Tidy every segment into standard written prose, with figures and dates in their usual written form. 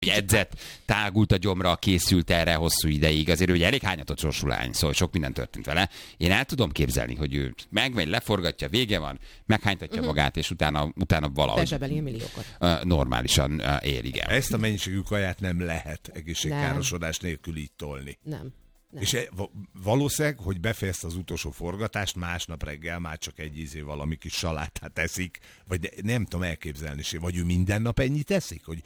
edzett, tágult a gyomra, készült erre hosszú ideig. Azért ő ugye elég hányatott sorsú lány, szóval sok minden történt vele. Én el tudom képzelni, hogy ő megmegy, leforgatja, vége van, meghánytatja magát, és utána valahogy bezsebeli milliókat. Normálisan él, igen. Ezt a mennyiségű kaját nem lehet egészségkárosodás nélkül így tolni. Nem. És valószínűleg, hogy befejezte az utolsó forgatást, másnap reggel már csak egy valami kis salátát eszik, vagy nem tudom elképzelni, vagy ő minden nap ennyit eszik, hogy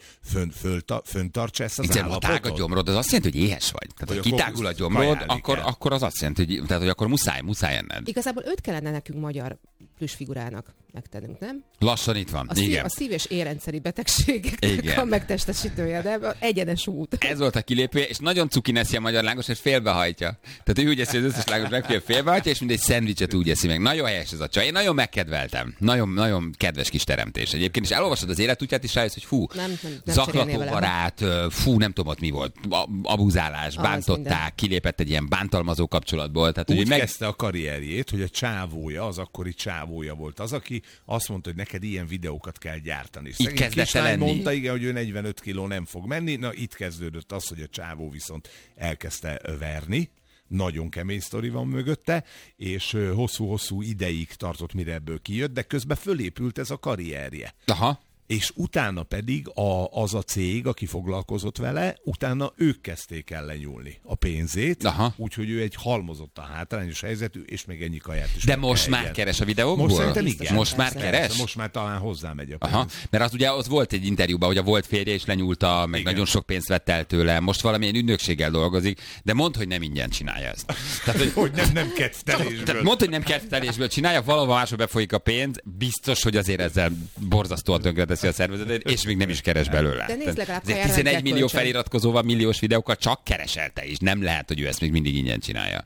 föntartsa ezt az állapotot? Ha tág a gyomrod, az azt jelenti, hogy éhes vagy. Tehát, ha kitágul a gyomrod, akkor az azt jelenti, hogy akkor muszáj enned. Igazából őt kellene nekünk magyar plüssfigurának megtennünk, nem? Lassan itt van. A szív- és érrendszeri betegségeknek a megtestesítője, de egyenes út. Ez volt a kilépője, és nagyon cuki neszi a magyar lángos, és félbehajtja. Tehát ő úgy eszi, hogy az összes lángos megfél félbehajtja, és mindegy szendvicset úgy eszi meg. Nagyon helyes ez a csaj. Én nagyon megkedveltem. Nagyon kedves kis teremtés egyébként, és elolvasod az életútját, és rájössz, hogy nem zaklatóbarát, nem tudom ott mi volt, abuzálás, bántották, kilépett egy ilyen bántalmazó kapcsolatból. Tehát, úgy kezdte a karrierjét, hogy a csávója, az akkori csávója volt az, aki azt mondta, hogy neked ilyen videókat kell gyártani. Így kezdett lenni. Mondta, igen, hogy ő 45 kiló nem fog menni. Na, itt kezdődött az, hogy a csávó viszont elkezdte verni. Nagyon kemény sztori van mögötte, és hosszú-hosszú ideig tartott, mire ebből kijött, de közben fölépült ez a karrierje. Aha. És utána pedig az a cég, aki foglalkozott vele, utána ők kezdték el lenyúlni a pénzét, úgyhogy ő egy halmozottan hátrányos helyzetű, és még ennyi kaját is. De most már keres a videókból? Most szerintem igen. Most már keres? Most már talán hozzámegy a pénz. Aha, mert az ugye az volt egy interjúban, hogy a volt férje is lenyúlta, meg nagyon sok pénzt vett el tőle, most valamilyen ügynökséggel dolgozik, de mondd, hogy nem ingyen csinálja ezt. Tehát, hogy nem kedvtelésből. Mondd, hogy nem kedvtelésből csinálja, valahol máshol befolyik a pénz, biztos, hogy azért ezzel borzasztóan tönkreteszi a szervezetet, és még nem is keres belőle. De nézd legalább 11 millió feliratkozóval milliós videókat csak kereselte is. Nem lehet, hogy ő ezt még mindig ingyen csinálja.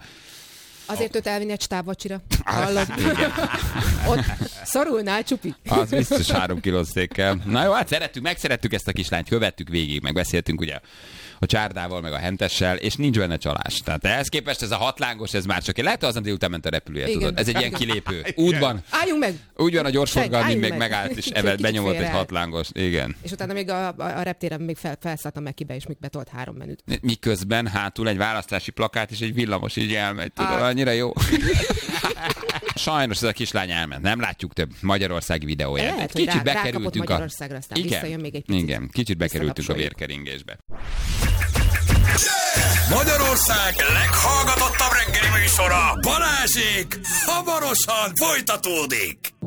Azért őt elvinni egy stábvacsira. Hallod? Ott szorulnál, Csupi. Az biztos 3 kiló székkel. Na jó, hát megszerettük ezt a kislányt, követtük végig, megbeszéltünk ugye a Csárdával, meg a Hentessel, és nincs benne csalás. Tehát ehhez képest ez a 6 lángos, ez már csak egy. Lehet, hogy azon délután ment a repülője, tudod? Ez egy ilyen kilépő. Útban. Álljunk meg! Úgy van a gyorsforgalmi, még megállt, és benyomott egy 6 lángos. Igen. És utána még a reptéren még felszálltam Mekibe, és még betolt 3 menüt. Miközben hátul egy választási plakát, és egy villamos így elmegy. Tudod, annyira jó. Sajnos ez a kislány elment. Nem látjuk több magyarországi videóját. Lehet, kicsit bekerültünk Magyarországra, aztán visszajön még egy picit. Igen, kicsit bekerültünk a vérkeringésbe. Magyarország leghallgatottabb reggeli műsora, Balázsék hamarosan folytatódik.